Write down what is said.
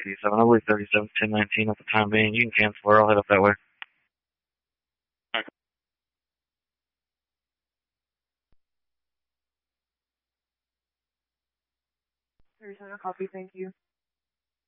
87. I believe 37, 1019 at the time being. You can cancel her. I'll head up that way. Okay. 37, copy, thank you.